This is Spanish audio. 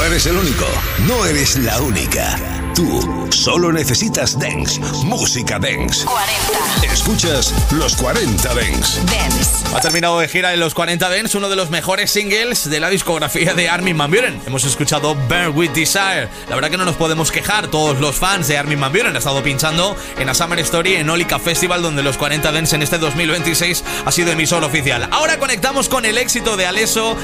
eres el único, no eres la única. Tú solo necesitas dance, música dance. 40. Escuchas los 40 Dance. Dance. Ha terminado de gira en los 40 Dance, uno de los mejores singles de la discografía de Armin van Buuren. Hemos escuchado Burn With Desire. La verdad que no nos podemos quejar, todos los fans de Armin van Buuren han estado pinchando en A Summer Story, en Olika Festival, donde los 40 Dance en este 2026 ha sido emisor oficial. Ahora conectamos con el éxito de Alesso